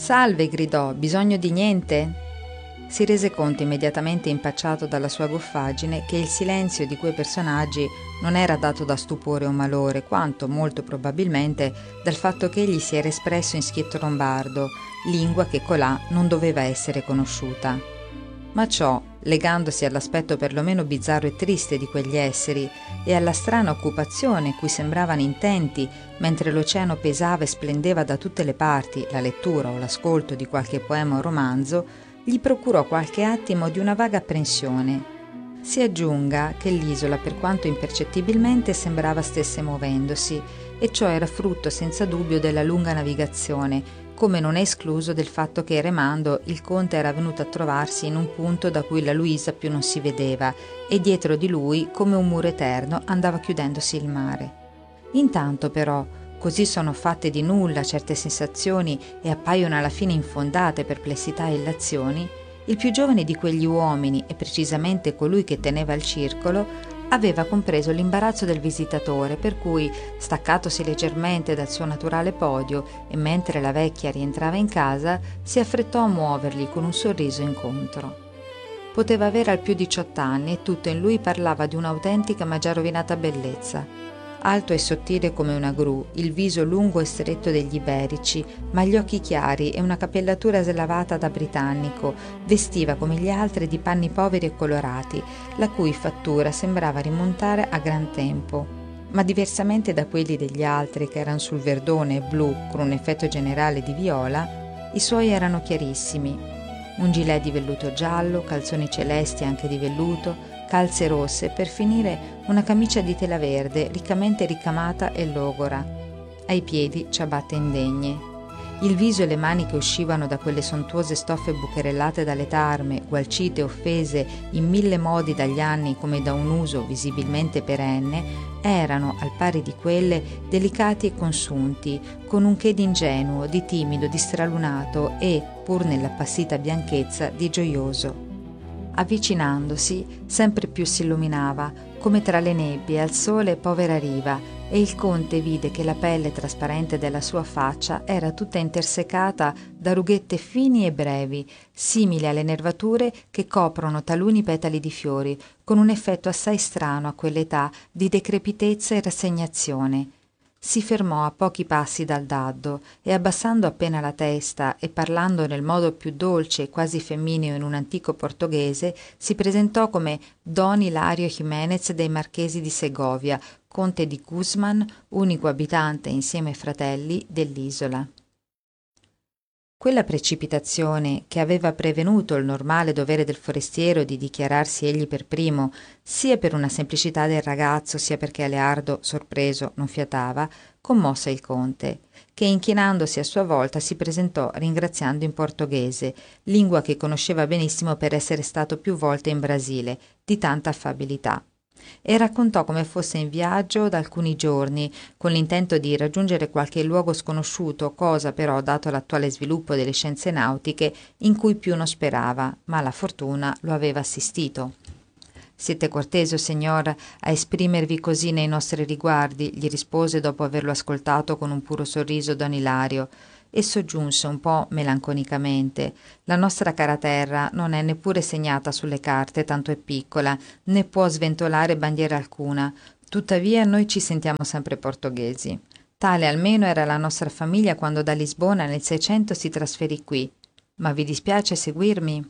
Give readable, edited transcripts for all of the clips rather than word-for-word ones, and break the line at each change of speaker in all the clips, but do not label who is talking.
Salve, gridò, bisogno di niente? Si rese conto immediatamente, impacciato dalla sua goffaggine, che il silenzio di quei personaggi non era dato da stupore o malore, quanto, molto probabilmente, dal fatto che egli si era espresso in schietto lombardo, lingua che colà non doveva essere conosciuta. Ma ciò, legandosi all'aspetto perlomeno bizzarro e triste di quegli esseri e alla strana occupazione cui sembravano intenti mentre l'oceano pesava e splendeva da tutte le parti la lettura o l'ascolto di qualche poema o romanzo, gli procurò qualche attimo di una vaga apprensione. Si aggiunga che l'isola, per quanto impercettibilmente, sembrava stesse muovendosi, e ciò era frutto senza dubbio della lunga navigazione, come non è escluso del fatto che, remando, il conte era venuto a trovarsi in un punto da cui la Luisa più non si vedeva, e dietro di lui, come un muro eterno, andava chiudendosi il mare. Intanto, però, così sono fatte di nulla certe sensazioni e appaiono alla fine infondate perplessità e illazioni, il più giovane di quegli uomini, e precisamente colui che teneva il circolo, aveva compreso l'imbarazzo del visitatore, per cui, staccatosi leggermente dal suo naturale podio e mentre la vecchia rientrava in casa, si affrettò a muovergli con un sorriso incontro. Poteva avere al più 18 anni e tutto in lui parlava di un'autentica ma già rovinata bellezza. Alto e sottile come una gru, il viso lungo e stretto degli iberici, ma gli occhi chiari e una capellatura slavata da britannico, vestiva come gli altri di panni poveri e colorati, la cui fattura sembrava rimontare a gran tempo. Ma diversamente da quelli degli altri che erano sul verdone e blu con un effetto generale di viola, i suoi erano chiarissimi. Un gilet di velluto giallo, calzoni celesti anche di velluto, calze rosse, per finire una camicia di tela verde riccamente ricamata e logora. Ai piedi ciabatte indegne. Il viso e le mani che uscivano da quelle sontuose stoffe bucherellate dalle tarme, gualcite e offese in mille modi dagli anni come da un uso visibilmente perenne, erano, al pari di quelle, delicati e consunti, con un che di ingenuo, di timido, di stralunato e, pur nell'appassita bianchezza, di gioioso. Avvicinandosi, sempre più si illuminava, come tra le nebbie al sole povera riva, e il conte vide che la pelle trasparente della sua faccia era tutta intersecata da rughette fini e brevi, simili alle nervature che coprono taluni petali di fiori, con un effetto assai strano a quell'età di decrepitezza e rassegnazione. Si fermò a pochi passi dal daddo e, abbassando appena la testa e parlando nel modo più dolce e quasi femmineo in un antico portoghese, si presentò come Don Ilario Jiménez dei Marchesi di Segovia, conte di Guzman, unico abitante insieme ai fratelli dell'isola. Quella precipitazione, che aveva prevenuto il normale dovere del forestiero di dichiararsi egli per primo, sia per una semplicità del ragazzo, sia perché Aleardo, sorpreso, non fiatava, commosse il conte, che inchinandosi a sua volta si presentò ringraziando in portoghese, lingua che conosceva benissimo per essere stato più volte in Brasile, di tanta affabilità, e raccontò come fosse in viaggio da alcuni giorni, con l'intento di raggiungere qualche luogo sconosciuto, cosa però, dato l'attuale sviluppo delle scienze nautiche, in cui più non sperava, ma la fortuna lo aveva assistito. «Siete cortese, o signor, a esprimervi così nei nostri riguardi», gli rispose dopo averlo ascoltato con un puro sorriso don Ilario, e soggiunse un po' melanconicamente: «La nostra cara terra non è neppure segnata sulle carte, tanto è piccola, né può sventolare bandiera alcuna, tuttavia noi ci sentiamo sempre portoghesi. Tale almeno era la nostra famiglia quando da Lisbona nel 600 si trasferì qui. Ma vi dispiace seguirmi?»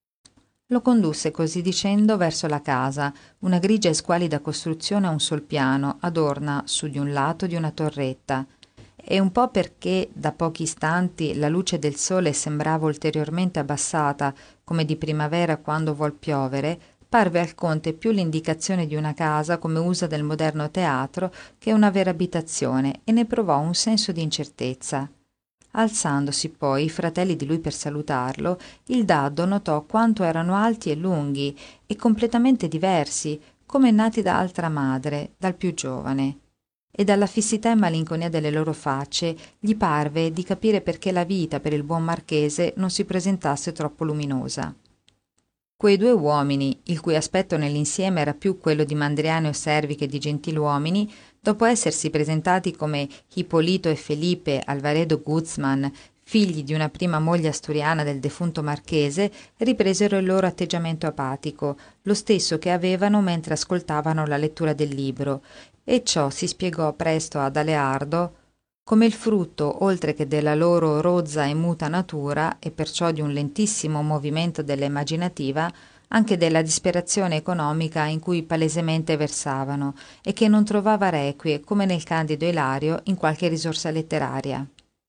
Lo condusse così dicendo verso la casa, una grigia e squalida costruzione a un sol piano, adorna su di un lato di una torretta, e un po' perché da pochi istanti la luce del sole sembrava ulteriormente abbassata, come di primavera quando vuol piovere, parve al conte più l'indicazione di una casa come usa del moderno teatro che una vera abitazione, e ne provò un senso di incertezza. Alzandosi poi i fratelli di lui per salutarlo, il daddo notò quanto erano alti e lunghi e completamente diversi, come nati da altra madre, dal più giovane. E dalla fissità e malinconia delle loro facce gli parve di capire perché la vita per il buon marchese non si presentasse troppo luminosa. Quei due uomini, il cui aspetto nell'insieme era più quello di mandriani o servi che di gentiluomini, dopo essersi presentati come Ippolito e Felipe Alvaredo Guzman, figli di una prima moglie asturiana del defunto marchese, ripresero il loro atteggiamento apatico, lo stesso che avevano mentre ascoltavano la lettura del libro, e ciò si spiegò presto ad Aleardo come il frutto, oltre che della loro rozza e muta natura, e perciò di un lentissimo movimento dell'immaginativa, anche della disperazione economica in cui palesemente versavano, e che non trovava requie, come nel candido Ilario, in qualche risorsa letteraria.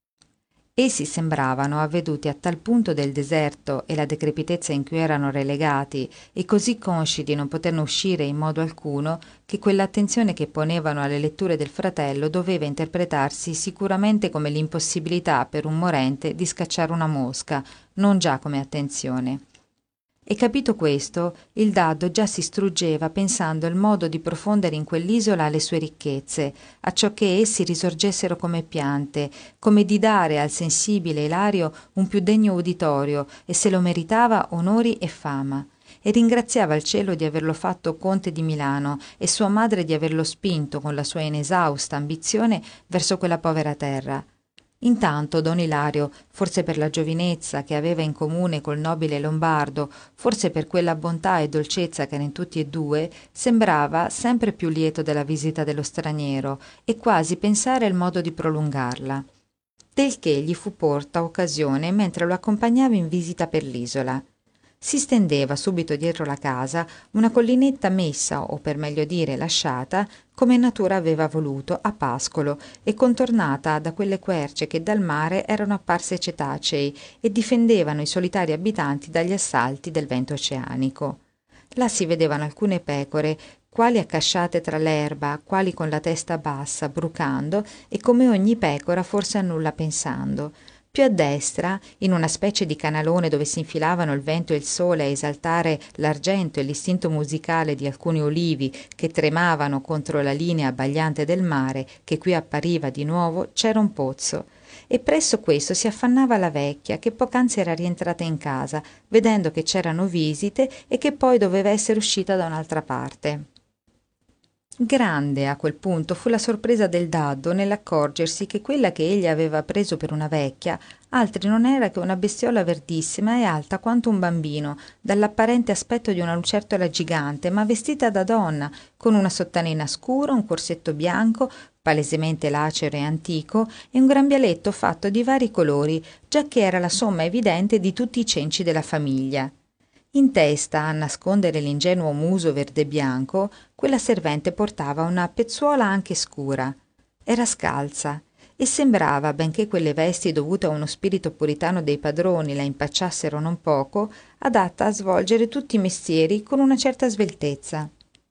Essi sembravano avveduti a tal punto del deserto e la decrepitezza in cui erano relegati, e così consci di non poterne uscire in modo alcuno, che quell'attenzione che ponevano alle letture del fratello doveva interpretarsi sicuramente come l'impossibilità per un morente di scacciare una mosca, non già come attenzione. E capito questo, il Daddo già si struggeva pensando il modo di profondere in quell'isola le sue ricchezze, acciò che essi risorgessero come piante, come di dare al sensibile Ilario un più degno uditorio, e se lo meritava onori e fama. E ringraziava il cielo di averlo fatto conte di Milano e sua madre di averlo spinto con la sua inesausta ambizione verso quella povera terra. Intanto don Ilario, forse per la giovinezza che aveva in comune col nobile lombardo, forse per quella bontà e dolcezza che era in tutti e due, sembrava sempre più lieto della visita dello straniero e quasi pensare il modo di prolungarla. Del che gli fu porta occasione mentre lo accompagnava in visita per l'isola. Si stendeva subito dietro la casa una collinetta messa, o per meglio dire lasciata, come natura aveva voluto, a pascolo, e contornata da quelle querce che dal mare erano apparse cetacei e difendevano i solitari abitanti dagli assalti del vento oceanico. Là si vedevano alcune pecore, quali accasciate tra l'erba, quali con la testa bassa, brucando, e come ogni pecora forse a nulla pensando. Più a destra, in una specie di canalone dove si infilavano il vento e il sole a esaltare l'argento e l'istinto musicale di alcuni olivi che tremavano contro la linea abbagliante del mare, che qui appariva di nuovo, c'era un pozzo. E presso questo si affannava la vecchia, che poc'anzi era rientrata in casa, vedendo che c'erano visite e che poi doveva essere uscita da un'altra parte. Grande a quel punto fu la sorpresa del Daddo nell'accorgersi che quella che egli aveva preso per una vecchia altri non era che una bestiola verdissima e alta quanto un bambino, dall'apparente aspetto di una lucertola gigante, ma vestita da donna, con una sottanina scura, un corsetto bianco, palesemente lacero e antico, e un grembialetto fatto di vari colori, giacché era la somma evidente di tutti i cenci della famiglia. In testa, a nascondere l'ingenuo muso verde bianco, quella servente portava una pezzuola anche scura. Era scalza e sembrava, benché quelle vesti dovute a uno spirito puritano dei padroni la impacciassero non poco, adatta a svolgere tutti i mestieri con una certa sveltezza.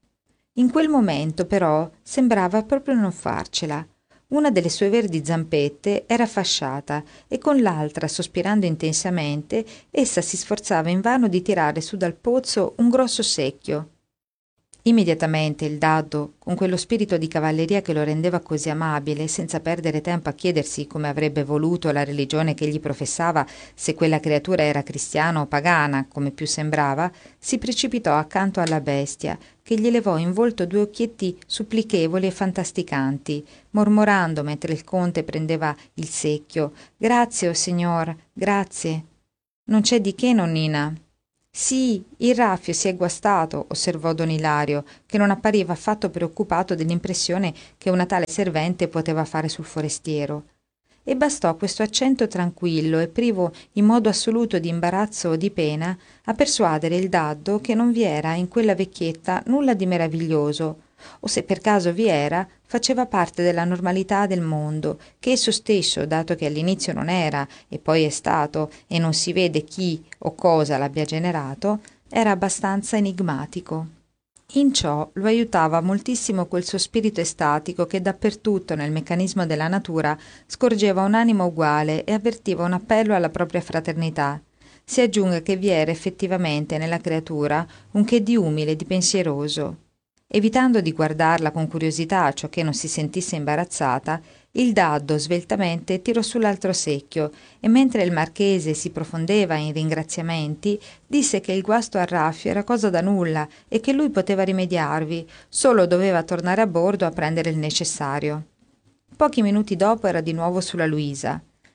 In quel momento, però, sembrava proprio non farcela. Una delle sue verdi zampette era fasciata e con l'altra, sospirando intensamente, essa si sforzava invano di tirare su dal pozzo un grosso secchio. Immediatamente il Daddo, con quello spirito di cavalleria che lo rendeva così amabile, senza perdere tempo a chiedersi come avrebbe voluto la religione che egli professava, se quella creatura era cristiana o pagana, come più sembrava, si precipitò accanto alla bestia, che gli levò in volto due occhietti supplichevoli e fantasticanti, mormorando mentre il conte prendeva il secchio: «Grazie, o signor, grazie». «Non c'è di che, nonnina». «Sì, il raffio si è guastato», osservò don Ilario, che non appariva affatto preoccupato dell'impressione che una tale servente poteva fare sul forestiero. E bastò questo accento tranquillo e privo in modo assoluto di imbarazzo o di pena a persuadere il Daddo che non vi era in quella vecchietta nulla di meraviglioso, o se per caso vi era, faceva parte della normalità del mondo, che esso stesso, dato che all'inizio non era e poi è stato, e non si vede chi o cosa l'abbia generato, era abbastanza enigmatico. In ciò lo aiutava moltissimo quel suo spirito estatico che dappertutto nel meccanismo della natura scorgeva un animo uguale e avvertiva un appello alla propria fraternità. Si aggiunga che vi era effettivamente nella creatura un che di umile e di pensieroso. Evitando di guardarla con curiosità, ciò che non si sentisse imbarazzata, il Daddo sveltamente tirò su l'altro secchio e mentre il marchese si profondeva in ringraziamenti, disse che il guasto al raffio era cosa da nulla e che lui poteva rimediarvi, solo doveva tornare a bordo a prendere il necessario. Pochi minuti dopo era di nuovo sulla Luisa.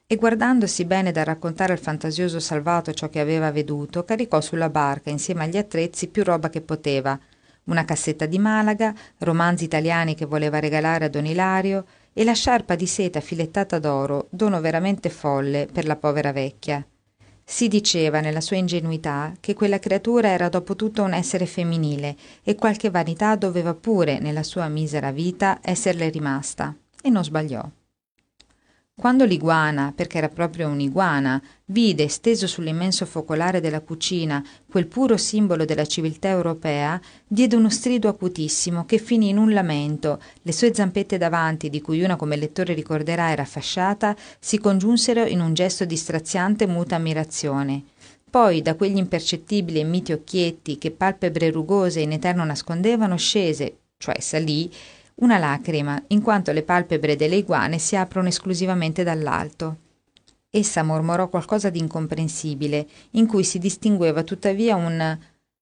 e guardandosi bene da raccontare al fantasioso Salvato ciò che aveva veduto, caricò sulla barca insieme agli attrezzi più roba che poteva, una cassetta di Malaga, romanzi italiani che voleva regalare a don Ilario e la sciarpa di seta filettata d'oro, dono veramente folle per la povera vecchia. Si diceva nella sua ingenuità che quella creatura era dopo tutto un essere femminile e qualche vanità doveva pure, nella sua misera vita, esserle rimasta. E non sbagliò. Quando l'iguana, perché era proprio un'iguana, vide steso sull'immenso focolare della cucina quel puro simbolo della civiltà europea, diede uno strido acutissimo che finì in un lamento. Le sue zampette davanti, di cui una come il lettore ricorderà era fasciata, si congiunsero in un gesto di straziante muta ammirazione. Poi, da quegli impercettibili e miti occhietti che palpebre rugose in eterno nascondevano, scese, cioè salì, una lacrima, in quanto le palpebre delle iguane si aprono esclusivamente dall'alto. Essa mormorò qualcosa di incomprensibile, in cui si distingueva tuttavia un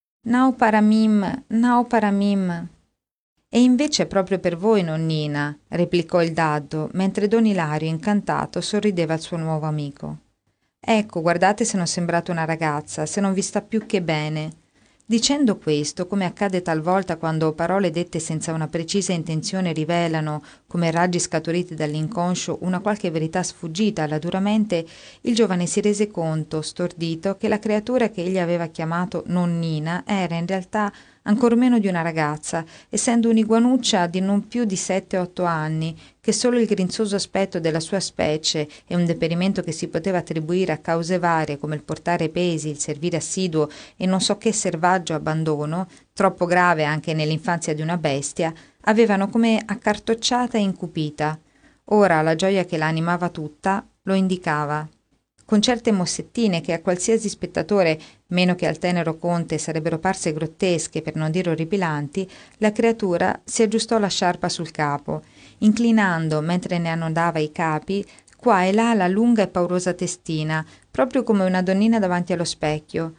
nao paramim. E invece proprio per voi, nonnina, replicò il daddo, mentre don Ilario, incantato, sorrideva al suo nuovo amico. Ecco, guardate se non sembrate una ragazza, se non vi sta più che bene. Dicendo questo, come accade talvolta quando parole dette senza una precisa intenzione rivelano, come raggi scaturiti dall'inconscio, una qualche verità sfuggita alla dura mente, il giovane si rese conto, stordito, che la creatura che egli aveva chiamato nonnina era in realtà ancor meno di una ragazza, essendo un'iguanuccia di non più di 7-8 anni, che solo il grinzoso aspetto della sua specie e un deperimento che si poteva attribuire a cause varie come il portare pesi, il servire assiduo e non so che selvaggio abbandono, troppo grave anche nell'infanzia di una bestia, avevano come accartocciata e incupita. Ora la gioia che la animava tutta lo indicava. Con certe mossettine che a qualsiasi spettatore, meno che al tenero conte, sarebbero parse grottesche per non dire orripilanti, la creatura si aggiustò la sciarpa sul capo, inclinando, mentre ne annodava i capi, qua e là la lunga e paurosa testina, proprio come una donnina davanti allo specchio,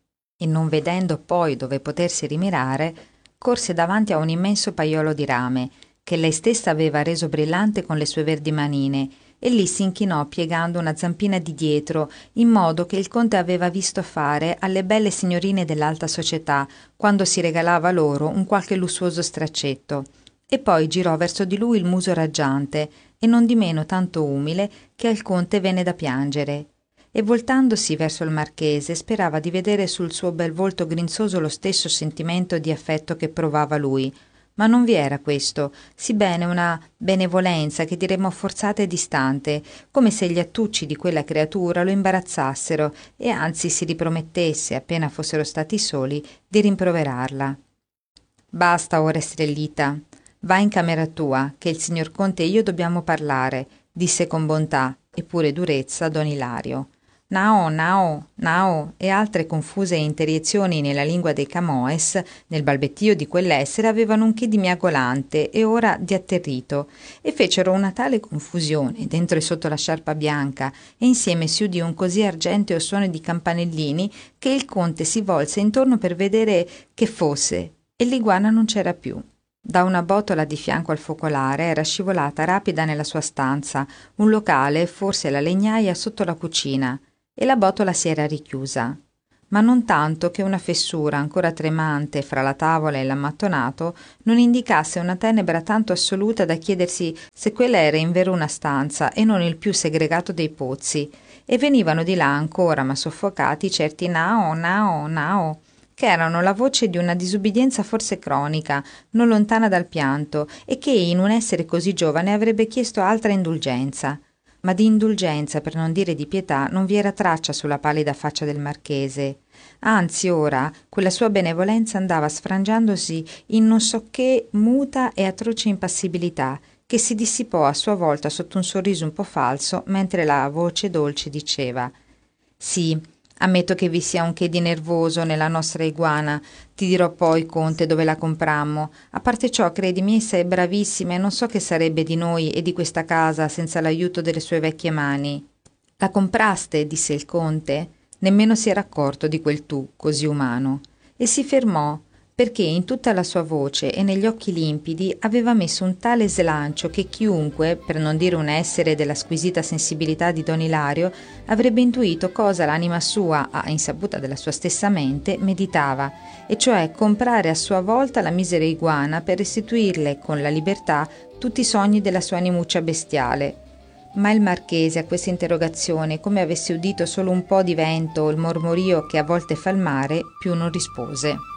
e non vedendo poi dove potersi rimirare, corse davanti a un immenso paiolo di rame, che lei stessa aveva reso brillante con le sue verdi manine, e lì si inchinò piegando una zampina di dietro, in modo che il conte aveva visto fare alle belle signorine dell'alta società, quando si regalava loro un qualche lussuoso straccetto, e poi girò verso di lui il muso raggiante, e non di meno tanto umile, che al conte venne da piangere. E voltandosi verso il marchese sperava di vedere sul suo bel volto grinzoso lo stesso sentimento di affetto che provava lui, ma non vi era questo, sebbene una benevolenza che diremmo forzata e distante, come se gli attucci di quella creatura lo imbarazzassero e anzi si ripromettesse, appena fossero stati soli, di rimproverarla. Basta ora, Estrellita, va in camera tua, che il signor conte e io dobbiamo parlare, disse con bontà e pure durezza don Ilario. Nao, nao, nao e altre confuse interiezioni nella lingua dei Camoes, nel balbettio di quell'essere, avevano un che di miagolante e ora di atterrito, e fecero una tale confusione dentro e sotto la sciarpa bianca, e insieme si udì un così argenteo suono di campanellini, che il conte si volse intorno per vedere che fosse, e l'iguana non c'era più. Da una botola di fianco al focolare era scivolata rapida nella sua stanza, un locale, forse la legnaia, sotto la cucina, e la botola si era richiusa, ma non tanto che una fessura ancora tremante fra la tavola e l'ammattonato non indicasse una tenebra tanto assoluta da chiedersi se quella era invero una stanza e non il più segregato dei pozzi, e venivano di là ancora ma soffocati certi nao, nao, nao, che erano la voce di una disubbidienza forse cronica, non lontana dal pianto, e che in un essere così giovane avrebbe chiesto altra indulgenza. Ma di indulgenza, per non dire di pietà, non vi era traccia sulla pallida faccia del marchese. Anzi, ora quella sua benevolenza andava sfrangiandosi in non so che muta e atroce impassibilità, che si dissipò a sua volta sotto un sorriso un po' falso, mentre la voce dolce diceva: «Sì, ammetto che vi sia un che di nervoso nella nostra iguana. Ti dirò poi, conte, dove la comprammo. A parte ciò, credimi, essa è bravissima e non so che sarebbe di noi e di questa casa senza l'aiuto delle sue vecchie mani». «La compraste?» disse il conte. Nemmeno si era accorto di quel tu così umano. E si fermò, perché in tutta la sua voce e negli occhi limpidi aveva messo un tale slancio che chiunque, per non dire un essere della squisita sensibilità di don Ilario, avrebbe intuito cosa l'anima sua, a insaputa della sua stessa mente, meditava, e cioè comprare a sua volta la misera iguana per restituirle con la libertà tutti i sogni della sua animuccia bestiale. Ma il marchese a questa interrogazione, come avesse udito solo un po' di vento o il mormorio che a volte fa il mare, più non rispose.